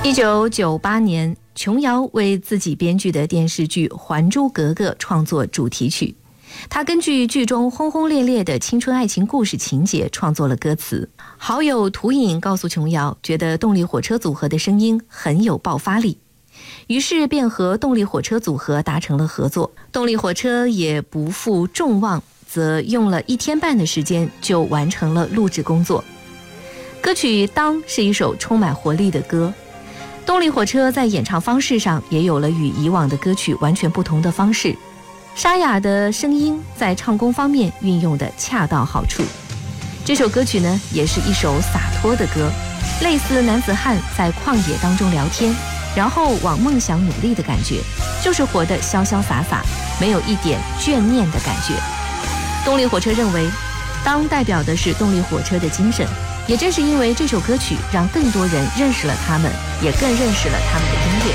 1998年，琼瑶为自己编剧的电视剧《还珠格格》创作主题曲。他根据剧中轰轰烈烈的青春爱情故事情节创作了歌词。好友涂颖告诉琼瑶，觉得动力火车组合的声音很有爆发力，于是便和动力火车组合达成了合作。动力火车也不负众望，则用了1天半的时间就完成了录制工作。歌曲《当》是一首充满活力的歌，动力火车在演唱方式上也有了与以往的歌曲完全不同的方式。沙哑的声音在唱功方面运用的恰到好处。这首歌曲呢，也是一首洒脱的歌，类似男子汉在旷野当中聊天，然后往梦想努力的感觉，就是活得潇潇洒洒，没有一点眷念的感觉。动力火车认为，当代表的是动力火车的精神，也正是因为这首歌曲，让更多人认识了他们，也更认识了他们的音乐。